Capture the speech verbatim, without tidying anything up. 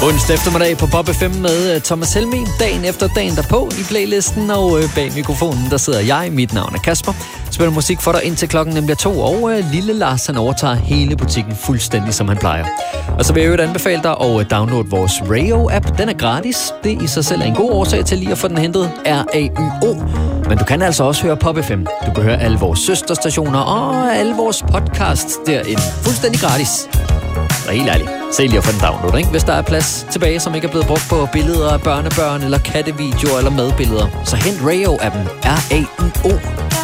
Onsdag eftermiddag på Pop F M med Thomas Helmig. Dagen efter dagen derpå i playlisten, og bag mikrofonen, der sidder jeg. Mit navn er Kasper. Spiller musik for dig indtil klokken nemlig to, og lille Lars, han overtager hele butikken fuldstændig, som han plejer. Og så vil jeg jo anbefale dig at downloade vores Radio-app. Den er gratis. Det i sig selv er en god årsag til lige at få den hentet. R A Y O. Men du kan altså også høre Pop F M. Du kan høre alle vores søsterstationer og alle vores podcasts derinde. Fuldstændig gratis. Og helt ærligt, se lige at få den download, ikke? Hvis der er plads tilbage, som ikke er blevet brugt på billeder af børnebørn, eller kattevideoer, eller madbilleder, så hent Radio-appen. R A Y O.